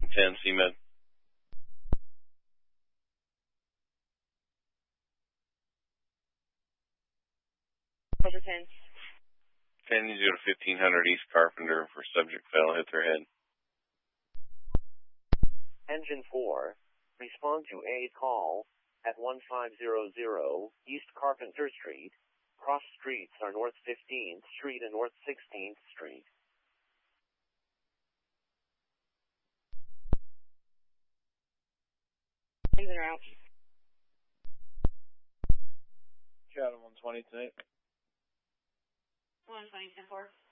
10, CMed. Cobra 10. 10, you go to 1500 East Carpenter for subject fell, hit their head. Engine 4, respond to a call at 1500 East Carpenter Street. Cross streets are North 15th Street and North 16th Street. Things are out. Chatham 120 tonight. 120, 10-4.